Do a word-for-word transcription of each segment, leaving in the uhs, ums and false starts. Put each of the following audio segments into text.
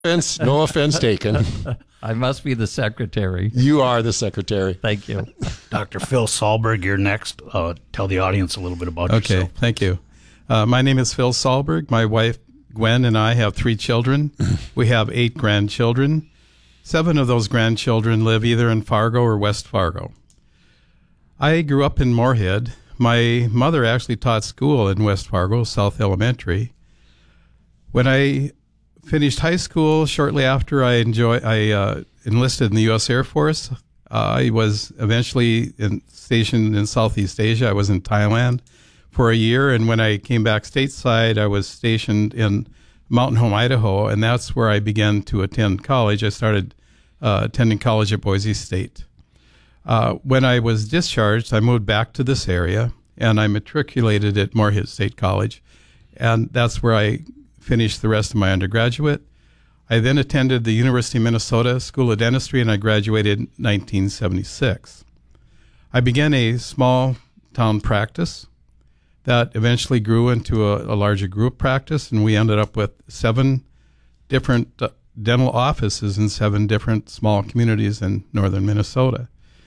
offense, no offense taken. I must be the secretary. You are the secretary. Thank you. Doctor Phil Sahlberg, you're next. Uh, tell the audience a little bit about okay, yourself. Okay, thank you. Uh, my name is Phil Sahlberg. My wife, Gwen, and I have three children. We have eight grandchildren. Seven of those grandchildren live either in Fargo or West Fargo. I grew up in Moorhead. My mother actually taught school in West Fargo, South Elementary. When I finished high school, shortly after I enjoy, I uh, enlisted in the U S Air Force. Uh, I was eventually in, stationed in Southeast Asia. I was in Thailand for a year, and when I came back stateside, I was stationed in Mountain Home, Idaho, and that's where I began to attend college. I started uh, attending college at Boise State. Uh, when I was discharged, I moved back to this area, and I matriculated at Moorhead State College, and that's where I finished the rest of my undergraduate. I then attended the University of Minnesota School of Dentistry, and I graduated in nineteen seventy-six. I began a small town practice that eventually grew into a, a larger group practice, and we ended up with seven different uh, dental offices in seven different small communities in northern Minnesota.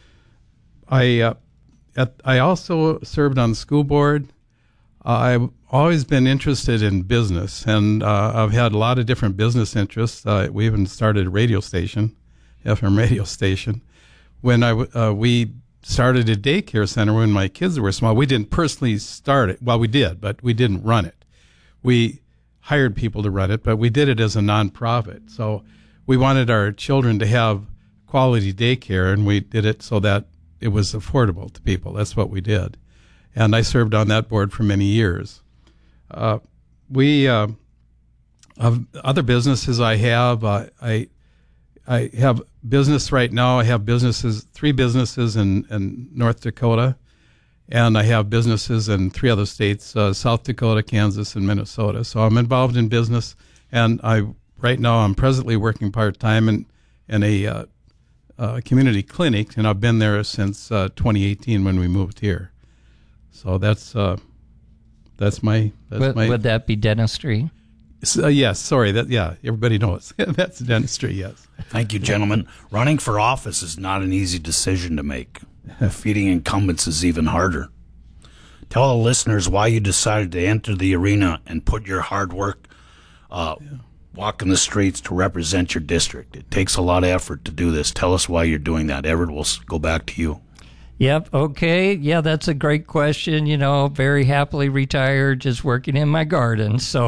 I uh, at, I also served on the school board. Uh, I've always been interested in business, and uh, I've had a lot of different business interests. Uh, we even started a radio station, F M radio station. When I uh, we started a daycare center when my kids were small. We didn't personally start it. Well, we did, but we didn't run it. We hired people to run it, but we did it as a nonprofit. So we wanted our children to have quality daycare, and we did it so that it was affordable to people. That's what we did. And I served on that board for many years. Uh, we, uh, of other businesses I have, uh, I I have business right now. I have businesses, three businesses in, in North Dakota, and I have businesses in three other states, uh, South Dakota, Kansas, and Minnesota. So I'm involved in business, and I right now I'm presently working part-time in, in a uh, uh, community clinic, and I've been there since uh, twenty eighteen when we moved here. So that's uh, that's my that's would, my. would that be dentistry? Uh, yes, sorry. That yeah, everybody knows that's dentistry. Yes. Thank you, gentlemen. Running for office is not an easy decision to make. Defeating incumbents is even harder. Tell the listeners why you decided to enter the arena and put your hard work, uh, yeah. walking the streets to represent your district. It takes a lot of effort to do this. Tell us why you're doing that. Everett, we'll go back to you. Yep. Okay. Yeah, that's a great question. You know, very happily retired, just working in my garden. So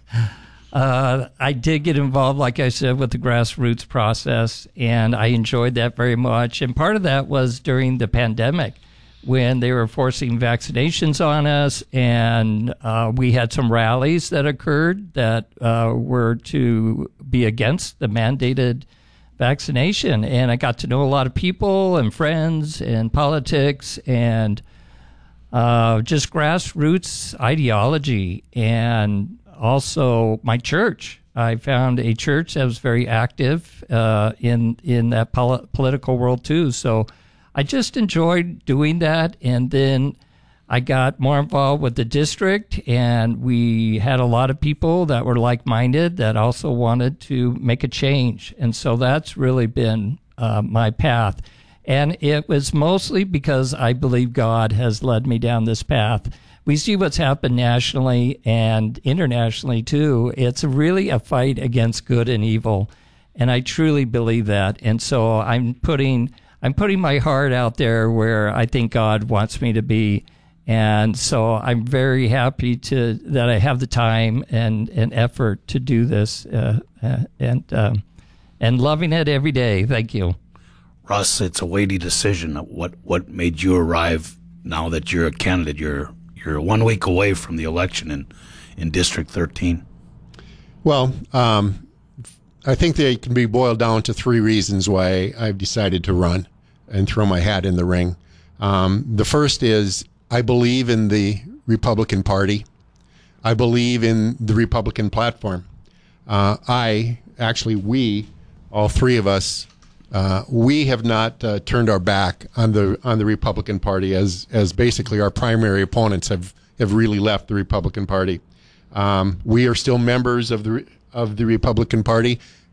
uh, I did get involved, like I said, with the grassroots process, and I enjoyed that very much. And part of that was during the pandemic when they were forcing vaccinations on us, and uh, we had some rallies that occurred that uh, were to be against the mandated vaccination, and I got to know a lot of people and friends and politics and uh, just grassroots ideology, and also my church. I found a church that was very active uh, in in that pol- political world too. So I just enjoyed doing that, and then I got more involved with the district, and we had a lot of people that were like-minded that also wanted to make a change. And so that's really been uh, my path. And it was mostly because I believe God has led me down this path. We see what's happened nationally and internationally, too. It's really a fight against good and evil, and I truly believe that. And so I'm putting I'm putting my heart out there where I think God wants me to be. And so I'm very happy to that I have the time and, and effort to do this, uh, uh, and um, and loving it every day. Thank you, Russ. It's a weighty decision. What what made you arrive now that you're a candidate? You're you're one week away from the election in in District thirteen. Well, um, I think they can be boiled down to three reasons why I've decided to run and throw my hat in the ring. Um, the first is, I believe in the Republican Party. I believe in the Republican platform. Uh, I, actually we, all three of us, uh, we have not uh, turned our back on the on the Republican Party, as as basically our primary opponents have, have really left the Republican Party. Um, we are still members of the of the Republican Party.